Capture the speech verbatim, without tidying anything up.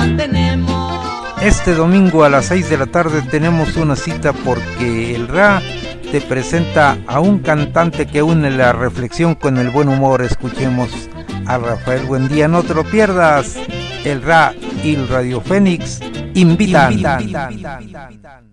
mantenemos. Este domingo a las seis de la tarde tenemos una cita porque el R A te presenta a un cantante que une la reflexión con el buen humor. Escuchemos a Rafael Buendía, no te lo pierdas. El R A y el Radio Fénix invitan. invitan, invitan, invitan.